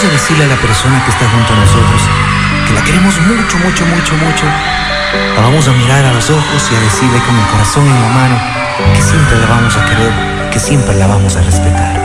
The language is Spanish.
a decirle a la persona que está junto a nosotros que la queremos mucho, mucho, mucho, mucho. La vamos a mirar a los ojos y a decirle con el corazón en la mano que siempre la vamos a querer, que siempre la vamos a respetar.